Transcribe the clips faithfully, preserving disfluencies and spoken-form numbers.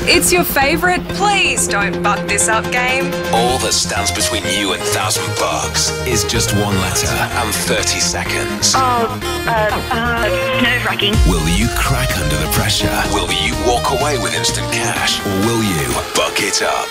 It's your favourite please don't buck this up game. All that stands between you and thousand bucks is just one letter and thirty seconds. Oh, uh, uh, nerve-wracking. Will you crack under the pressure? Will you walk away with instant cash? Or will you buck it up?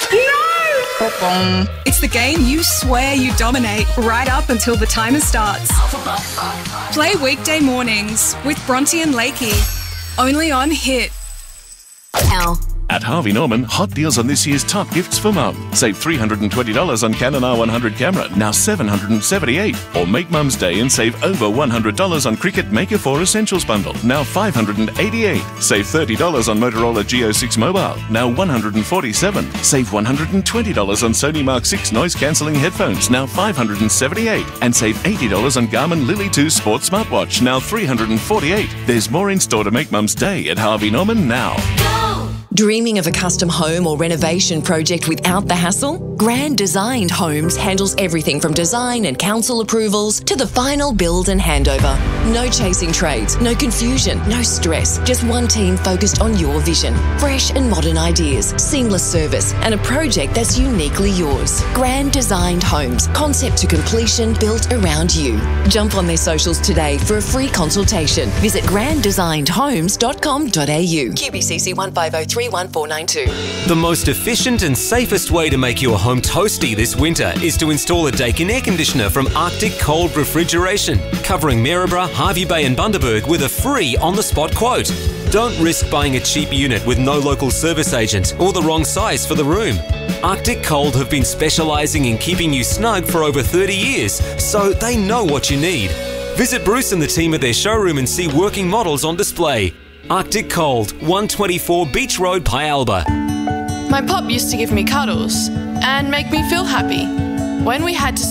No! It's the game you swear you dominate right up until the timer starts. Play weekday mornings with Bronte and Lakey. Only on Hit. Ow. At Harvey Norman, hot deals on this year's top gifts for mum. Save three hundred twenty dollars on Canon R one hundred camera, now seven hundred seventy-eight dollars. Or make Mum's Day and save over one hundred dollars on Cricut Maker four Essentials bundle, now five hundred eighty-eight dollars. Save thirty dollars on Motorola G O six Mobile, now one hundred forty-seven dollars. Save one hundred twenty dollars on Sony Mark six noise-cancelling headphones, now five hundred seventy-eight dollars. And save eighty dollars on Garmin Lily two Sports Smartwatch, now three hundred forty-eight dollars. There's more in store to make Mum's Day at Harvey Norman now. Dreaming of a custom home or renovation project without the hassle? Grand Designed Homes handles everything from design and council approvals to the final build and handover. No chasing trades, no confusion, no stress. Just one team focused on your vision. Fresh and modern ideas, seamless service, and a project that's uniquely yours. Grand Designed Homes, concept to completion, built around you. Jump on their socials today for a free consultation. Visit grand designed homes dot com dot a u. Q B C C one five zero three one four nine two. The most efficient and safest way to make your home toasty this winter is to install a Daikin air conditioner from Arctic Cold Refrigeration, covering Maryborough, Hervey Bay and Bundaberg with a free on-the-spot quote. Don't risk buying a cheap unit with no local service agent or the wrong size for the room. Arctic Cold have been specialising in keeping you snug for over thirty years, so they know what you need. Visit Bruce and the team at their showroom and see working models on display. Arctic Cold, one twenty-four Beach Road, Pyalba. My pop used to give me cuddles and make me feel happy. When we had to